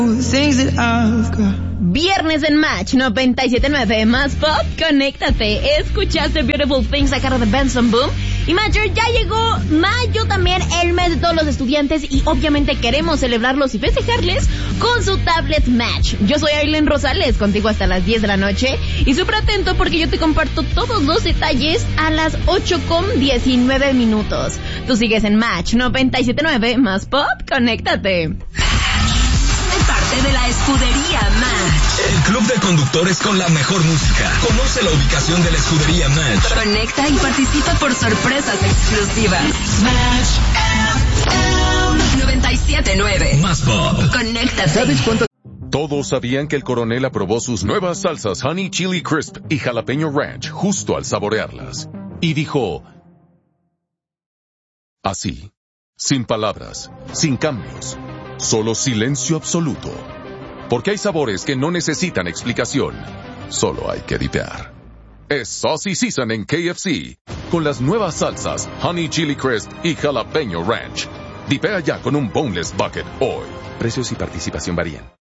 Viernes en Match 97.9 más pop, conéctate. Escuchaste Beautiful Things a cargo de Benson Boom. Y Major, ya llegó mayo también, el mes de todos los estudiantes, y obviamente queremos celebrarlos y festejarles con su tablet Match. Yo soy Aileen Rosales, contigo hasta las 10 de la noche, y súper atento porque yo te comparto todos los detalles a las 8:19. Tú sigues en Match 97.9 más pop, conéctate. Parte de la escudería Match. El club de conductores con la mejor música. Conoce la ubicación de la escudería Match. Conecta y participa por sorpresas exclusivas. Match FM 97.9 Más pop. Conéctate. ¿Sabes cuánto? Todos sabían que el coronel aprobó sus nuevas salsas Honey Chili Crisp y Jalapeño Ranch justo al saborearlas. Y dijo... así, sin palabras, sin cambios. Solo silencio absoluto. Porque hay sabores que no necesitan explicación. Solo hay que dipear. Es Saucy Season en KFC. Con las nuevas salsas Honey Chili Crisp y Jalapeño Ranch. Dipea ya con un Boneless Bucket hoy. Precios y participación varían.